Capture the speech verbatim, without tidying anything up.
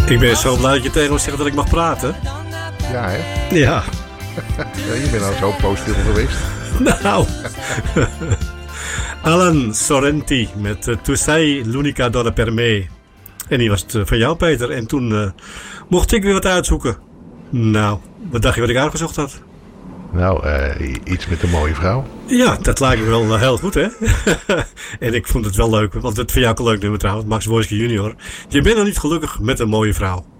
Ik ben zo blij dat je tegen me zegt dat ik mag praten. Ja, hè? Ja. Ja, je bent al zo positief geweest. Nou. Alan Sorrenti met uh, Tu sei l'unica donna per me. En die was het, uh, van jou, Peter. En toen uh, mocht ik weer wat uitzoeken. Nou, wat dacht je wat ik uitgezocht had? Nou, uh, iets met een mooie vrouw. Ja, dat lijkt me wel uh, heel goed, hè? En ik vond het wel leuk, want het vind jij ook een leuk nummer trouwens. Max Wojcicki junior Je bent nog niet gelukkig met een mooie vrouw.